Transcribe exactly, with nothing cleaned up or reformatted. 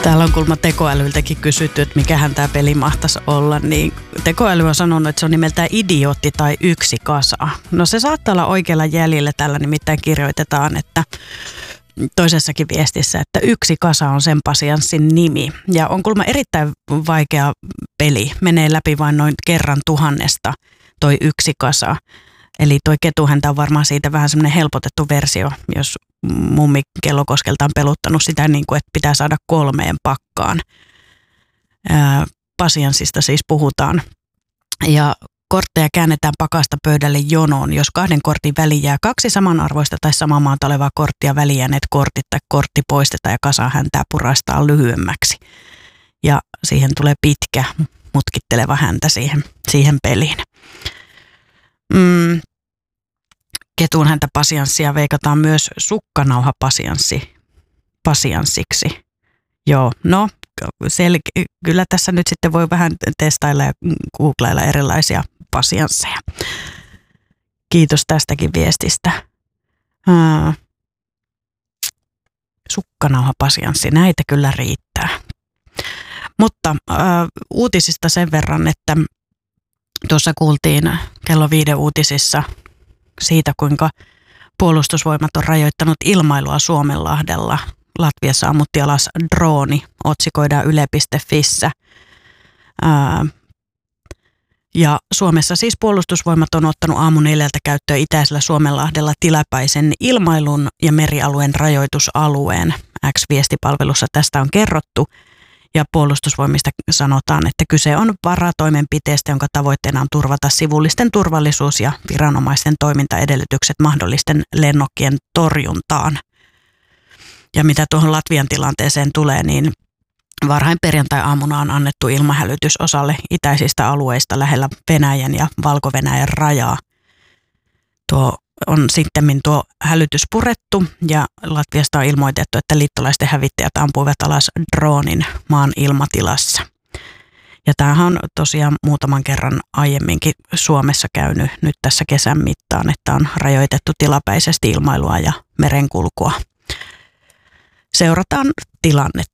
Täällä on kuulemma tekoälyltäkin kysytty, että mikähän tämä peli mahtaisi olla, niin tekoäly on sanonut, että se on nimeltään idiootti tai yksi kasa. No se saattaa olla oikealla jäljellä, tällä nimittäin kirjoitetaan, että toisessakin viestissä, että yksi kasa on sen pasianssin nimi. Ja on kuulemma erittäin vaikea peli, menee läpi vain noin kerran tuhannesta toi yksi kasa. Eli toi ketuhäntä on varmaan siitä vähän semmoinen helpotettu versio, jos mummi Kellokoskelta on peluttanut sitä niin kuin, että pitää saada kolmeen pakkaan. Ää, pasianssista siis puhutaan. Ja kortteja käännetään pakasta pöydälle jonoon, jos kahden kortin väliin jää kaksi samanarvoista tai samaa maata olevaa korttia välijääneet kortit tai kortti poistetaan ja kasa häntää puraistaan lyhyemmäksi. Ja siihen tulee pitkä, mutkitteleva häntä siihen, siihen peliin. Mm. Ketun häntä pasianssia veikataan myös sukkanauha pasianssi, pasianssiksi. Joo, no sel- kyllä tässä nyt sitten voi vähän testailla ja googlailla erilaisia pasiansseja. Kiitos tästäkin viestistä. Ää, sukkanauha pasianssi, näitä kyllä riittää. Mutta ää, uutisista sen verran, että tuossa kuultiin kello viiden uutisissa siitä, kuinka puolustusvoimat on rajoittanut ilmailua Suomenlahdella. Latviassa ammutti alas drooni, otsikoidaan yle piste fissä. Ää, ja Suomessa siis puolustusvoimat on ottanut aamuneljältä käyttöön itäisellä Suomenlahdella tilapäisen ilmailun ja merialueen rajoitusalueen. X-viestipalvelussa tästä on kerrottu. Ja puolustusvoimista sanotaan, että kyse on varatoimenpiteestä, jonka tavoitteena on turvata sivullisten turvallisuus ja viranomaisten toimintaedellytykset mahdollisten lennokkien torjuntaan. Ja mitä tuohon Latvian tilanteeseen tulee, niin varhain perjantai-aamuna on annettu ilmahälytys osalle itäisistä alueista lähellä Venäjän ja Valko-Venäjän rajaa. Tuo on sittemmin tuo hälytys purettu ja Latviasta on ilmoitettu, että liittolaisten hävittäjät ampuivat alas droonin maan ilmatilassa. Ja tämähän on tosiaan muutaman kerran aiemminkin Suomessa käynyt nyt tässä kesän mittaan, että on rajoitettu tilapäisesti ilmailua ja merenkulkua. Seurataan tilannetta.